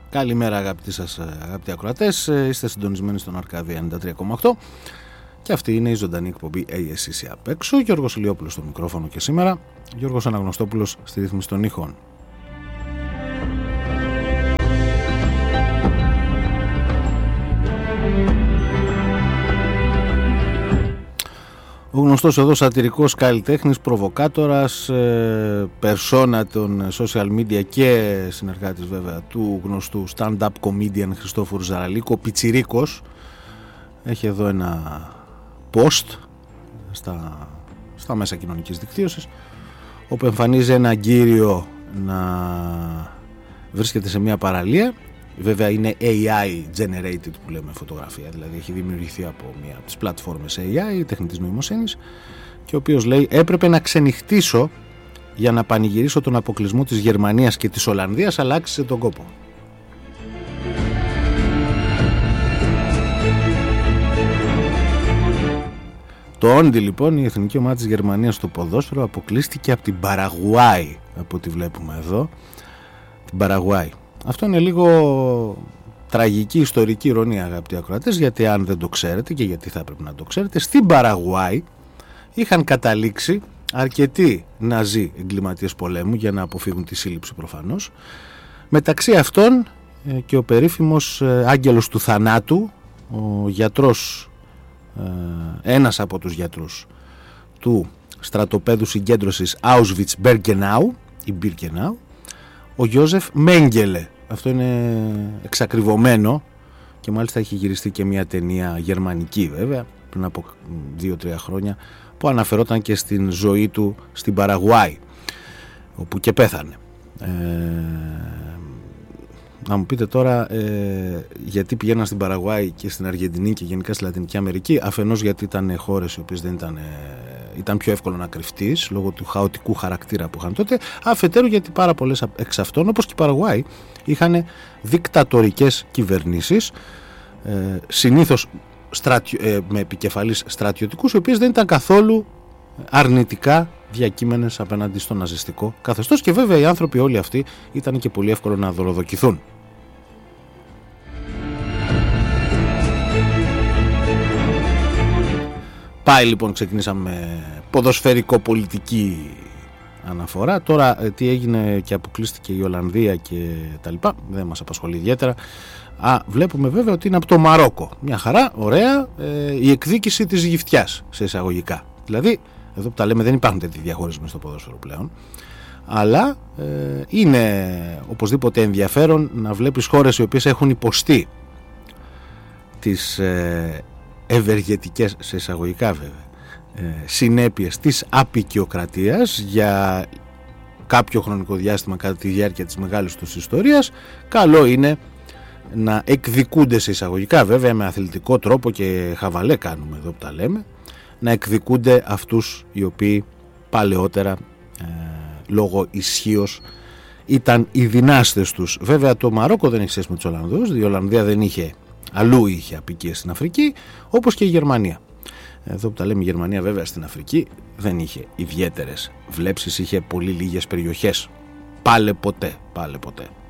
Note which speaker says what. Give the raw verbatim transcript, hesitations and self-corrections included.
Speaker 1: Καλημέρα αγαπητοί σας, αγαπητοί ακροατές. Είστε συντονισμένοι στον Αρκάδια ενενήντα τρία κόμμα οκτώ και αυτή είναι η ζωντανή εκπομπή έι ες σι απ' έξω. Γιώργος Ηλιόπουλος στο μικρόφωνο και σήμερα, Γιώργος Αναγνωστόπουλος στη ρύθμιση των ήχων. Ο γνωστός εδώ σατυρικός καλλιτέχνης, προβοκάτορας, ε, περσόνα των social media και συνεργάτης βέβαια του γνωστού stand-up comedian Χριστόφορου Ζαραλίκο, Πιτσιρίκος, έχει εδώ ένα post στα, στα μέσα κοινωνικής δικτύωσης, όπου εμφανίζει ένα κύριο να βρίσκεται σε μια παραλία. Βέβαια είναι έι άι generated που λέμε φωτογραφία, δηλαδή έχει δημιουργηθεί από μια από τις πλατφόρμες έι άι, τεχνητής νοημοσύνης, και ο οποίος λέει: έπρεπε να ξενυχτήσω για να πανηγυρίσω τον αποκλεισμό της Γερμανίας και της Ολλανδίας, αλλά άξιζε τον κόπο. Το Όντι λοιπόν, η εθνική ομάδα της Γερμανίας στο ποδόσφαιρο, αποκλείστηκε από την Παραγουάη, από ό,τι βλέπουμε εδώ, την Παραγουάη. Αυτό είναι λίγο τραγική ιστορική ηρωνία, αγαπητοί ακροατές, γιατί αν δεν το ξέρετε, και γιατί θα έπρεπε να το ξέρετε, στην Παραγουάη είχαν καταλήξει αρκετοί Ναζί εγκληματίες πολέμου για να αποφύγουν τη σύλληψη προφανώς. Μεταξύ αυτών και ο περίφημος άγγελος του θανάτου, ο γιατρός, ένας από τους γιατρούς του στρατοπέδου συγκέντρωσης Auschwitz-Birkenau, η Birkenau, ο Γιώζεφ Μέγκελε. Αυτό είναι εξακριβωμένο και μάλιστα έχει γυριστεί και μια ταινία γερμανική βέβαια πριν από δύο τρία χρόνια, που αναφερόταν και στην ζωή του στην Παραγουάη, όπου και πέθανε. ε, να μου πείτε τώρα ε, γιατί πηγαίναν στην Παραγουάη και στην Αργεντινή και γενικά στη Λατινική Αμερική. Αφενός γιατί ήταν χώρες οι οποίες δεν ήταν, ε, ήταν πιο εύκολο να κρυφτείς λόγω του χαοτικού χαρακτήρα που είχαν τότε. Αφετέρου γιατί πάρα πολλές εξ αυτών, όπως και η Παραγουάη, είχαν δικτατορικές κυβερνήσεις, ε, συνήθως στρατιο, ε, με επικεφαλής στρατιωτικούς, οι οποίες δεν ήταν καθόλου αρνητικά διακείμενες απέναντι στο ναζιστικό καθεστώς, και βέβαια οι άνθρωποι όλοι αυτοί ήταν και πολύ εύκολο να δωροδοκηθούν. Πάει λοιπόν, ξεκινήσαμε ποδοσφαιρικό πολιτική αναφορά. Τώρα ε, τι έγινε και αποκλείστηκε η Ολλανδία και τα λοιπά, δεν μας απασχολεί ιδιαίτερα. Α, βλέπουμε βέβαια ότι είναι από το Μαρόκο. Μια χαρά, ωραία, ε, η εκδίκηση της γυφτιάς σε εισαγωγικά. Δηλαδή, εδώ που τα λέμε δεν υπάρχουν τέτοιοι διαχωρισμοί στο ποδόσφαιρο πλέον, αλλά ε, είναι οπωσδήποτε ενδιαφέρον να βλέπεις χώρες οι οποίες έχουν υποστεί τις ε, ευεργετικές, σε εισαγωγικά βέβαια, ε, συνέπειες της αποικιοκρατίας για κάποιο χρονικό διάστημα κατά τη διάρκεια της μεγάλης τους ιστορίας. Καλό είναι να εκδικούνται, σε εισαγωγικά βέβαια, με αθλητικό τρόπο, και χαβαλέ κάνουμε εδώ που τα λέμε, να εκδικούνται αυτούς οι οποίοι παλαιότερα ε, λόγω ισχύως ήταν οι δυνάστες τους. Βέβαια το Μαρόκο δεν έχει σχέση με τους Ολλανδούς, η Ολλανδία δεν είχε, αλλού είχε αποικίες στην Αφρική, όπως και η Γερμανία. Εδώ που τα λέμε, η Γερμανία βέβαια στην Αφρική δεν είχε ιδιαίτερες βλέψεις, είχε πολύ λίγες περιοχές. Πάλε ποτέ, πάλε ποτέ.